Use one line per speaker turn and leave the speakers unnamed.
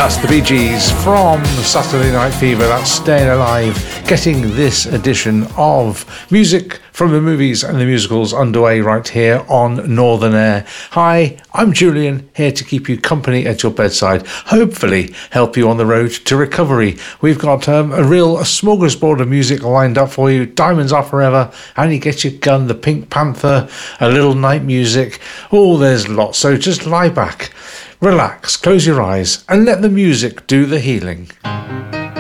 That's the Bee Gees from Saturday Night Fever. That's Staying Alive, getting this edition of music from the movies and the musicals underway right here on Northern Air. Hi, I'm Julian, here to keep you company at your bedside, hopefully help you on the road to recovery. We've got a smorgasbord of music lined up for you. Diamonds Are Forever, And You Get Your Gun, The Pink Panther, a little night music. Oh, there's lots, so just lie back, relax, close your eyes, and let the music do the healing.